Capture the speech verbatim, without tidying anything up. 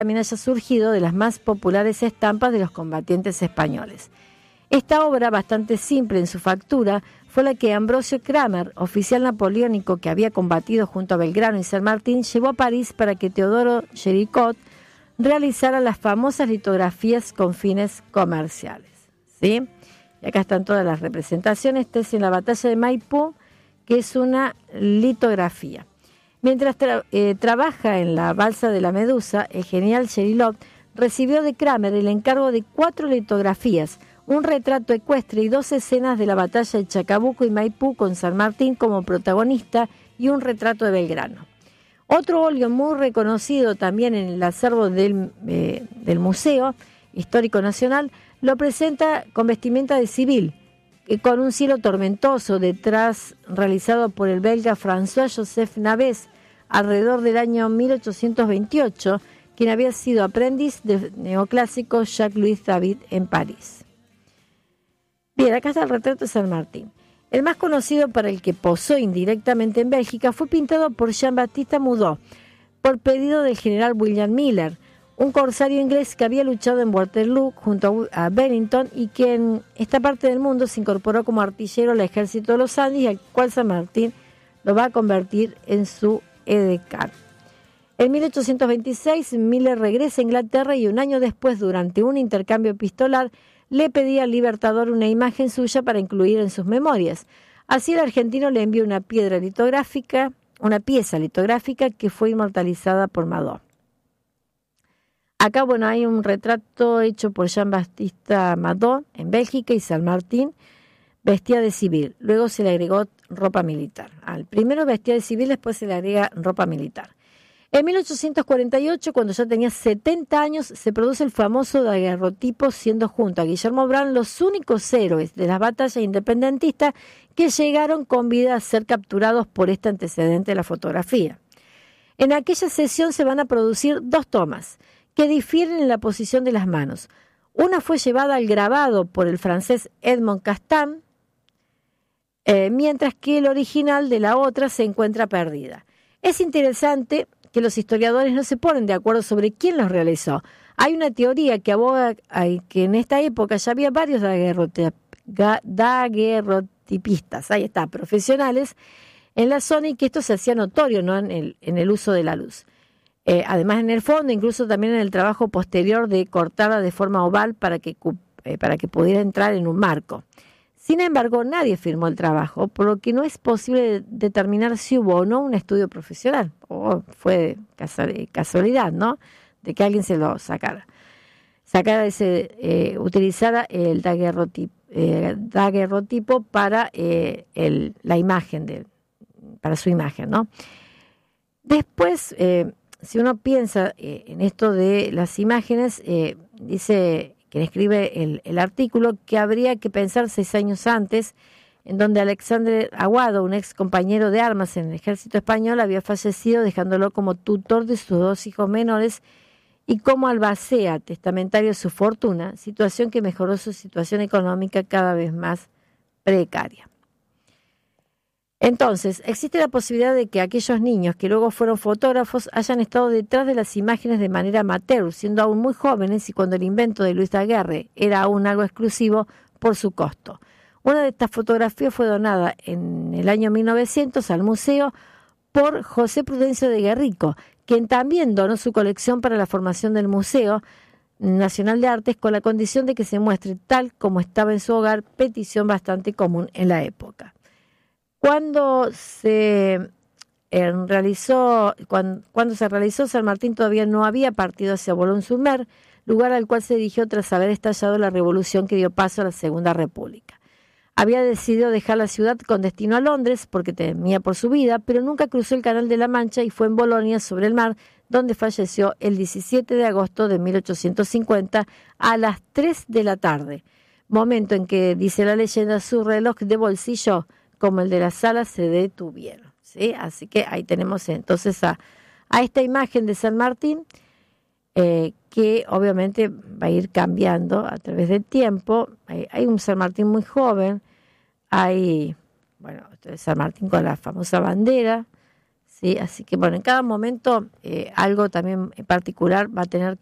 también haya surgido de las más populares estampas de los combatientes españoles. Esta obra, bastante simple en su factura, fue la que Ambrosio Kramer, oficial napoleónico que había combatido junto a Belgrano y San Martín, llevó a París para que Teodoro Géricault realizara las famosas litografías con fines comerciales. ¿Sí? Y acá están todas las representaciones. Esta es en la batalla de Maipú, que es una litografía. Mientras tra- eh, trabaja en la balsa de la Medusa, el general Géricault recibió de Kramer el encargo de cuatro litografías, un retrato ecuestre y dos escenas de la batalla de Chacabuco y Maipú con San Martín como protagonista y un retrato de Belgrano. Otro óleo muy reconocido también en el acervo del, eh, del Museo Histórico Nacional lo presenta con vestimenta de civil, eh, con un cielo tormentoso detrás, realizado por el belga François-Joseph Navès alrededor del año mil ochocientos veintiocho, quien había sido aprendiz del neoclásico Jacques-Louis David en París. Bien, acá está el retrato de San Martín. El más conocido, para el que posó indirectamente en Bélgica, fue pintado por Jean-Baptiste Moudon, por pedido del general William Miller, un corsario inglés que había luchado en Waterloo junto a Wellington y que en esta parte del mundo se incorporó como artillero al ejército de los Andes, y al cual San Martín lo va a convertir en su edecán. En mil ochocientos veintiséis, Miller regresa a Inglaterra y un año después, durante un intercambio epistolar, le pedía al Libertador una imagen suya para incluir en sus memorias. Así el argentino le envió una piedra litográfica, una pieza litográfica que fue inmortalizada por Moudon. Acá, bueno, hay un retrato hecho por Jean-Baptiste Moudon en Bélgica, y San Martín vestía de civil. Luego se le agregó ropa militar. Al primero vestía de civil, después se le agrega ropa militar. En mil ochocientos cuarenta y ocho, cuando ya tenía setenta años, se produce el famoso daguerrotipo, siendo junto a Guillermo Brown los únicos héroes de las batallas independentistas que llegaron con vida a ser capturados por este antecedente de la fotografía. En aquella sesión se van a producir dos tomas que difieren en la posición de las manos. Una fue llevada al grabado por el francés Edmond Castan, eh, mientras que el original de la otra se encuentra perdida. Es interesante que los historiadores no se ponen de acuerdo sobre quién los realizó. Hay una teoría que aboga a que en esta época ya había varios daguerrotipistas, ahí está, profesionales, en la zona, y que esto se hacía notorio, ¿no?, en el, en el uso de la luz. Eh, además, en el fondo, incluso también en el trabajo posterior de cortarla de forma oval para que, eh, para que pudiera entrar en un marco. Sin embargo, nadie firmó el trabajo, por lo que no es posible determinar si hubo o no un estudio profesional, o fue casualidad, ¿no?, de que alguien se lo sacara. Sacara ese, eh, utilizara el daguerrotipo, eh, daguerrotipo para eh, el, la imagen, de, para su imagen, ¿no? Después, eh, si uno piensa eh, en esto de las imágenes, eh, dice quien escribe el, el artículo, que habría que pensar seis años antes, en donde Alexandre Aguado, un ex compañero de armas en el ejército español, había fallecido dejándolo como tutor de sus dos hijos menores y como albacea testamentario de su fortuna, situación que mejoró su situación económica cada vez más precaria. Entonces, existe la posibilidad de que aquellos niños que luego fueron fotógrafos hayan estado detrás de las imágenes de manera amateur, siendo aún muy jóvenes, y cuando el invento de Luis Daguerre era aún algo exclusivo por su costo. Una de estas fotografías fue donada en el año mil novecientos al museo por José Prudencio de Guerrico, quien también donó su colección para la formación del Museo Nacional de Artes, con la condición de que se muestre tal como estaba en su hogar, petición bastante común en la época. Cuando se eh, realizó, cuando, cuando se realizó, San Martín todavía no había partido hacia Boulogne-sur-Mer, lugar al cual se dirigió tras haber estallado la revolución que dio paso a la Segunda República. Había decidido dejar la ciudad con destino a Londres porque temía por su vida, pero nunca cruzó el Canal de la Mancha y fue en Bolonia, sobre el mar, donde falleció el diecisiete de agosto de mil ochocientos cincuenta a las tres de la tarde, momento en que, dice la leyenda, su reloj de bolsillo, como el de la sala, se detuvieron, ¿sí? Así que ahí tenemos entonces a, a esta imagen de San Martín, eh, que obviamente va a ir cambiando a través del tiempo. Hay, hay un San Martín muy joven, hay, bueno, San Martín con la famosa bandera, Sí, así que bueno, en cada momento eh, algo también en particular va a tener